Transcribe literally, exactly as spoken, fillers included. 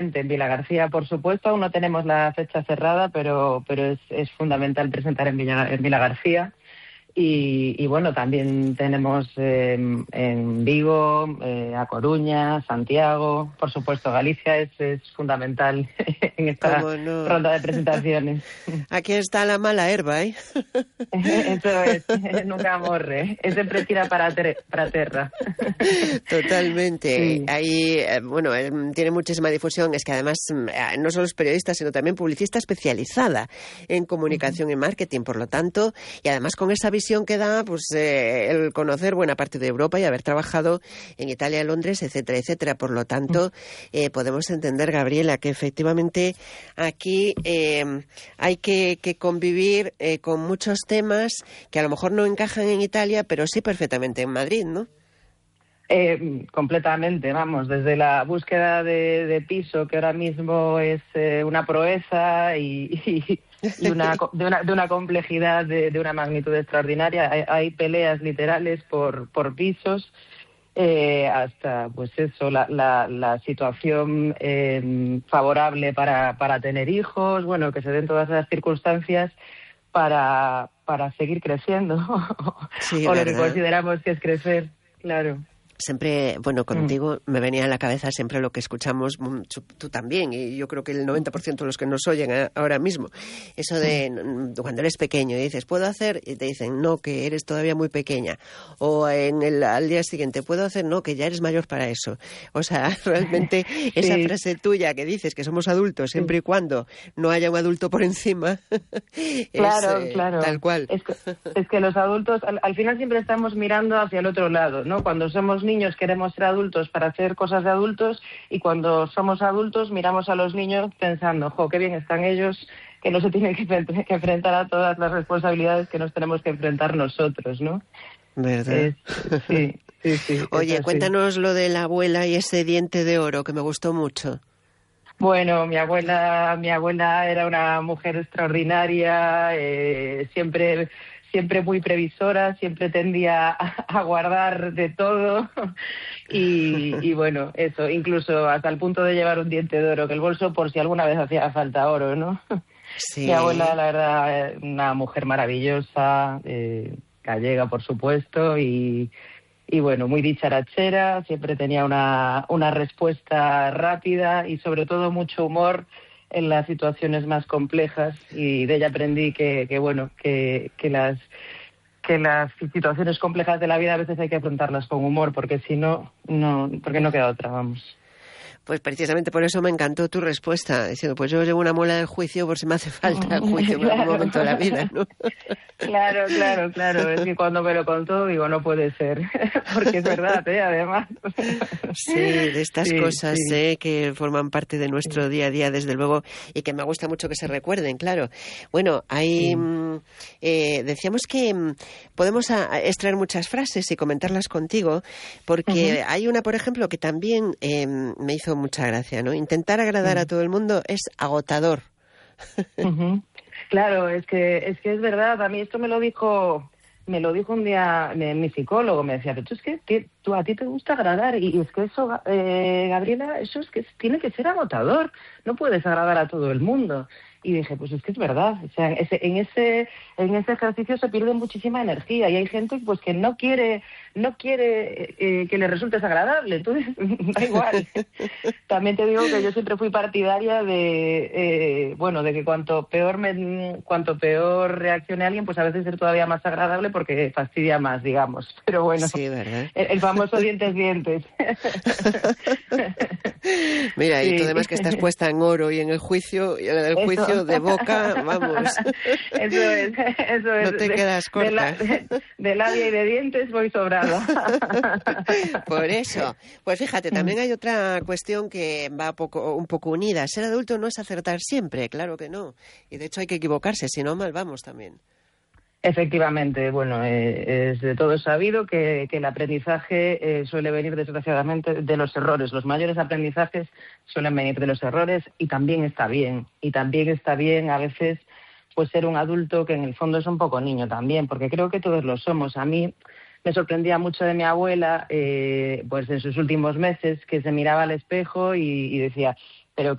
efectivamente, en Vilagarcía, por supuesto, aún no tenemos la fecha cerrada, pero, pero es, es fundamental presentar en, Villa, en Vilagarcía. Y, y bueno, también tenemos eh, en Vigo, eh, A Coruña, Santiago, por supuesto, Galicia es, es fundamental en esta no? ronda de presentaciones. Aquí está la mala herba, ¿eh? Eso es, nunca morre, es sempre tira para, ter para terra. Totalmente. Sí. Ahí, eh, bueno, eh, tiene muchísima difusión, es que además eh, no solo es periodista, sino también publicista especializada en comunicación uh-huh. y marketing, por lo tanto, y además con esa visión que da, pues eh, el conocer buena parte de Europa y haber trabajado en Italia, Londres, etcétera, etcétera. Por lo tanto, eh, podemos entender, Gabriela, que efectivamente aquí eh, hay que, que convivir eh, con muchos temas que a lo mejor no encajan en Italia, pero sí perfectamente en Madrid, ¿no? Eh, completamente, vamos, desde la búsqueda de, de piso, que ahora mismo es eh, una proeza y, y, y una, de, una, de una complejidad de, de una magnitud extraordinaria. Hay, hay peleas literales por, por pisos, eh, hasta, pues eso, la, la, la situación eh, favorable para, para tener hijos, bueno, que se den todas esas circunstancias para, para seguir creciendo, sí, o ¿verdad? lo que consideramos que es crecer, claro. Siempre, bueno, contigo mm. me venía a la cabeza siempre lo que escuchamos, tú también, y yo creo que el noventa por ciento de los que nos oyen ahora mismo, eso de mm. cuando eres pequeño y dices, ¿puedo hacer? Y te dicen, no, que eres todavía muy pequeña. O en el, al día siguiente, ¿puedo hacer? No, que ya eres mayor para eso. O sea, realmente sí. esa frase tuya que dices que somos adultos siempre sí. y cuando no haya un adulto por encima, claro, es eh, claro. tal cual. Es que, es que los adultos, al, al final siempre estamos mirando hacia el otro lado, ¿no? Cuando somos niños queremos ser adultos para hacer cosas de adultos y cuando somos adultos miramos a los niños pensando, jo, qué bien están ellos, que no se tienen que, que enfrentar a todas las responsabilidades que nos tenemos que enfrentar nosotros, ¿no? ¿Verdad? Es, sí, sí, sí. Oye, cuéntanos lo de la abuela y ese diente de oro que me gustó mucho. Bueno, mi abuela, mi abuela era una mujer extraordinaria, eh, siempre... siempre muy previsora, siempre tendía a, a guardar de todo y, y bueno, eso, incluso hasta el punto de llevar un diente de oro, que el bolso por si alguna vez hacía falta oro, ¿no? Sí. Mi abuela, la verdad, una mujer maravillosa, eh, gallega, por supuesto, y, y bueno, muy dicharachera, siempre tenía una, una respuesta rápida y sobre todo mucho humor en las situaciones más complejas, y de ella aprendí que, que bueno, que, que las que las situaciones complejas de la vida a veces hay que afrontarlas con humor, porque si no, no, porque no queda otra, vamos. Pues precisamente por eso me encantó tu respuesta, diciendo, pues yo llevo una muela del juicio por si me hace falta el juicio en claro. algún momento de la vida, ¿no? Claro, claro, claro. Es que cuando me lo contó digo, no puede ser, porque es verdad, ¿eh? Además. Sí, de estas sí, cosas sí. ¿eh? que forman parte de nuestro sí. día a día, desde luego, y que me gusta mucho que se recuerden, claro. Bueno, ahí sí. eh, decíamos que podemos a, a extraer muchas frases y comentarlas contigo, porque uh-huh. hay una, por ejemplo, que también eh, me hizo mucha gracia, ¿no? Intentar agradar uh-huh. a todo el mundo es agotador. Uh-huh. Claro, es que es que es verdad. A mí esto me lo dijo me lo dijo un día mi, mi psicólogo. Me decía, pero tú es que, que tú a ti te gusta agradar y, y es que eso, eh, Gabriela, eso es que tiene que ser agotador. No puedes agradar a todo el mundo. Y dije, pues es que es verdad. O sea, ese, en ese en ese ejercicio se pierde muchísima energía y hay gente pues que no quiere no quiere eh, que le resulte agradable. Entonces, da igual. También te digo que yo siempre fui partidaria de, eh, bueno, de que cuanto peor me, cuanto peor reaccione alguien, pues a veces ser todavía más agradable porque fastidia más, digamos. Pero bueno, sí, ¿verdad? El, el famoso dientes dientes. Mira, sí. y tú además que estás puesta en oro y en el juicio, y en el Eso. juicio de boca, vamos. Eso es, eso es. No te de, quedas corta. De, la, de, de labia y de dientes voy sobrada. Por eso. Pues fíjate, también hay otra cuestión que va poco, un poco unida. Ser adulto no es acertar siempre, claro que no. Y de hecho hay que equivocarse, si no mal vamos también. Efectivamente, bueno, eh, es de todo sabido que, que el aprendizaje eh, suele venir desgraciadamente de los errores. Los mayores aprendizajes suelen venir de los errores y también está bien. Y también está bien a veces pues ser un adulto que en el fondo es un poco niño también, porque creo que todos lo somos. A mí me sorprendía mucho de mi abuela, eh, pues en sus últimos meses, que se miraba al espejo y, y decía,